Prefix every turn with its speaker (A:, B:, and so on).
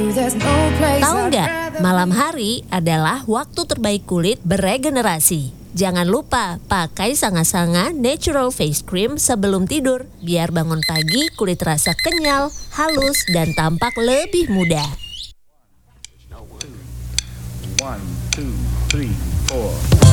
A: Tahu nggak, malam hari adalah waktu terbaik kulit beregenerasi. Jangan lupa pakai Sanga-Sanga Natural Face Cream sebelum tidur, biar bangun pagi kulit terasa kenyal, halus, dan tampak lebih muda.
B: 1, 2, 3, 4